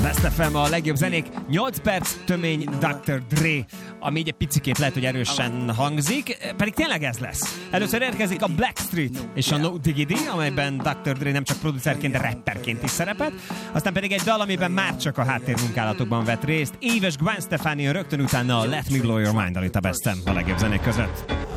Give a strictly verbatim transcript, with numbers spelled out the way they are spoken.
Best ef em a legjobb zenék, nyolc perc tömény doktor Dre, ami így egy picikét lehet, hogy erősen hangzik, pedig tényleg ez lesz. Először érkezik a Blackstreet és a No Diggity, amelyben doktor Dre nem csak producerként, de rapperként is szerepelt, aztán pedig egy dal, amiben már csak a háttérmunkálatokban vett részt, éves Gwen Stefani rögtön utána a Let Me Blow Your Mind, itt a Best em a legjobb zenék között.